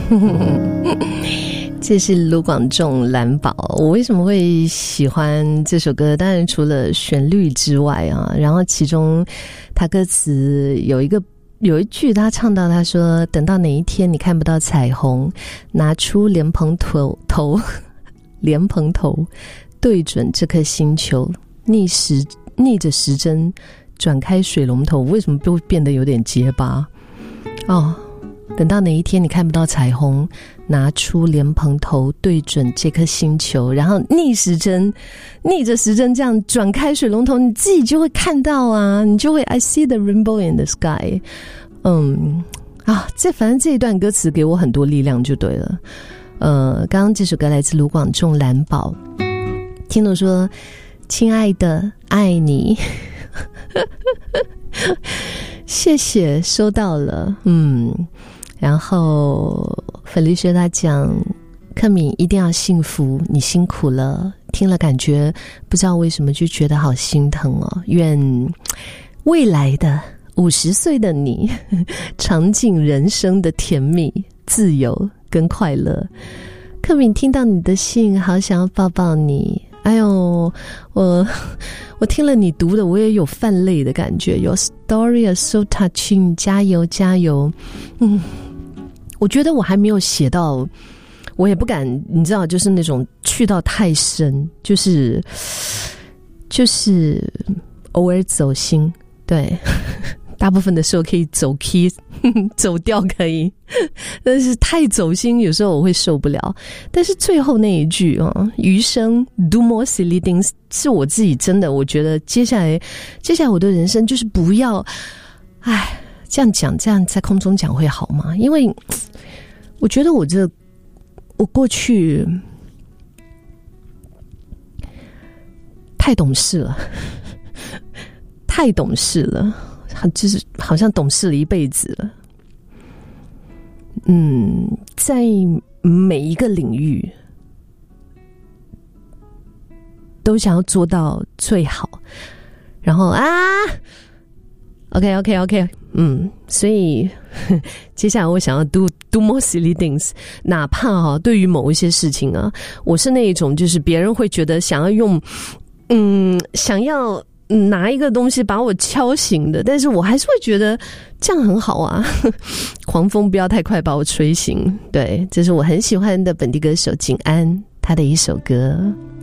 这是卢广仲蓝宝。我为什么会喜欢这首歌？当然除了旋律之外啊，然后其中他歌词有一句他唱到，他说等到哪一天你看不到彩虹，拿出莲蓬头对准这颗星球，逆着时针转开水龙头。为什么会变得有点结巴？等到哪一天你看不到彩虹，拿出莲蓬头对准这颗星球，然后逆着时针这样转开水龙头，你自己就会看到啊，你就会 I see the rainbow in the sky。 反正这一段歌词给我很多力量就对了。刚刚这首歌来自卢广仲蓝宝，听懂说亲爱的爱你谢谢，收到了。然后粉绿学他讲，克敏一定要幸福，你辛苦了，听了感觉不知道为什么就觉得好心疼哦。愿未来的50岁的你尝尽人生的甜蜜、自由跟快乐。克敏听到你的信，好想要抱抱你。哎呦，我听了你读的，我也有泛泪的感觉。Your story is so touching， 加油加油。我觉得我还没有写到，我也不敢，你知道，就是那种去到太深，就是偶尔走心，对。大部分的时候可以走 key 走调可以，但是太走心有时候我会受不了。但是最后那一句余生 do more silly things 是我自己真的，我觉得接下来我的人生就是不要这样讲，这样在空中讲会好吗？因为我觉得我过去太懂事了，就是好像懂事了一辈子了。在每一个领域都想要做到最好，然后OK， 所以接下来我想要 do more silly things， 哪怕对于某一些事情啊，我是那一种就是别人会觉得想要用想要拿一个东西把我敲醒的，但是我还是会觉得这样很好啊，狂风不要太快把我吹醒。对，这是我很喜欢的本地歌手景安他的一首歌。